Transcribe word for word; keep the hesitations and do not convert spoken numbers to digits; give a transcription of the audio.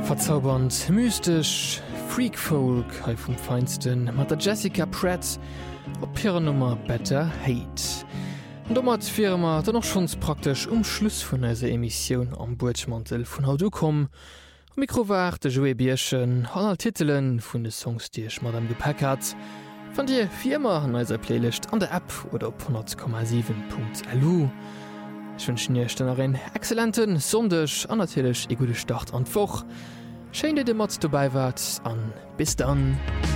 Verzaubernd, mystisch, Freakfolk hai vum Feinsten, mat der Jessica Pratt op ihrer Nummer Better Hate. Und mat Firma dann noch schons praktisch um Schluss vun eiser Emission am Burgmantel vun Haut du kom. Mikrowar de Joe Bierchen, han Titeln vun de Songs Dich mat am Gepäck hat. Van Dir Firma an eiser Playlist an der App oder op hundert Komma sieben Punkt L U. Ich wünsche dir einen exzellenten Sonntag und natürlich einen guten Start an die Woche. Schön, dass ihr mit dabei wart und bis dann.